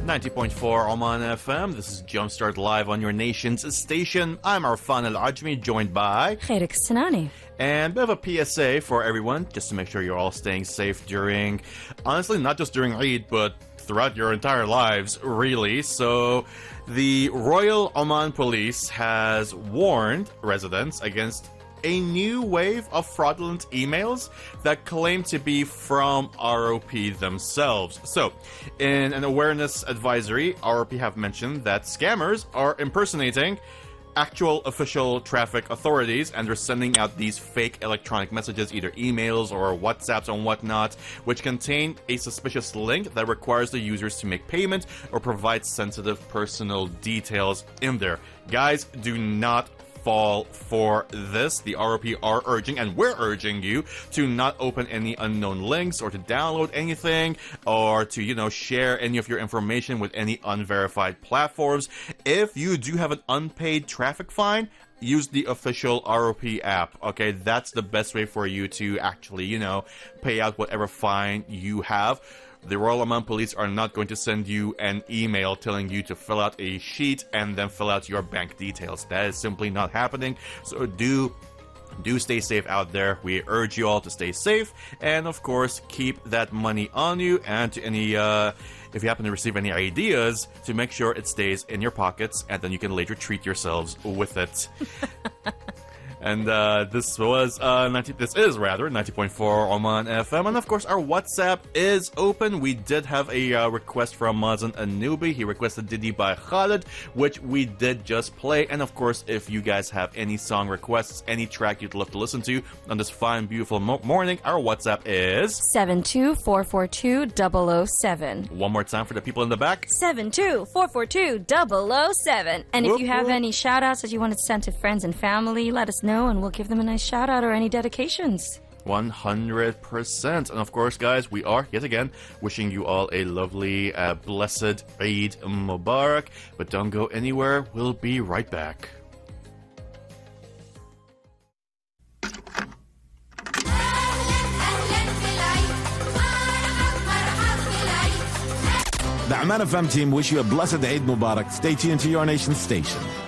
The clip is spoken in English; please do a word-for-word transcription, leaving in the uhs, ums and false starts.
ninety point four Oman F M. This is Jumpstart Live on your nation's station. I'm Arfan Al-Ajmi, joined by Khairik Sanani. And a bit of a P S A for everyone, just to make sure you're all staying safe during, honestly, not just during Eid, but throughout your entire lives, really. So, the Royal Oman Police has warned residents against a new wave of fraudulent emails that claim to be from R O P themselves. So, in an awareness advisory, R O P have mentioned that scammers are impersonating actual official traffic authorities, and they're sending out these fake electronic messages, either emails or WhatsApps and whatnot, which contain a suspicious link that requires the users to make payment or provide sensitive personal details in there. Guys, do not fall for this. The R O P are urging, and we're urging you, to not open any unknown links or to download anything or to, you know, share any of your information with any unverified platforms. If you do have an unpaid traffic fine, use the official R O P app, okay? That's the best way for you to actually, you know, pay out whatever fine you have. The Royal Oman Police are not going to send you an email telling you to fill out a sheet and then fill out your bank details. That is simply not happening. So do do stay safe out there. We urge you all to stay safe, and of course keep that money on you. And to any uh if you happen to receive any ideas, to make sure it stays in your pockets, and then you can later treat yourselves with it. And uh, this was uh, ninety. This is rather ninety point four Oman F M, and of course our WhatsApp is open. We did have a uh, request from Mazen Anubi. He requested Didi by Khalid, which we did just play. And of course, if you guys have any song requests, any track you'd love to listen to on this fine, beautiful mo- morning, our WhatsApp is seven two four four two zero zero seven. One more time for the people in the back. seven two four four two zero zero seven. And if Whoop, you have whoop. any shout outs that you want to send to friends and family, let us know, and we'll give them a nice shout out or any dedications. one hundred percent. And of course, guys, we are yet again wishing you all a lovely, uh, blessed Eid Mubarak. But don't go anywhere. We'll be right back. The Oman F M team wish you a blessed Eid Mubarak. Stay tuned to your nation station.